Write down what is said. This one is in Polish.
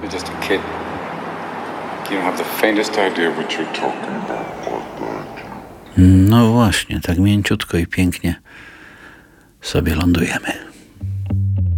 You're just a kid. You don't have the faintest idea what you're talking about. No właśnie, tak mięciutko i pięknie sobie lądujemy.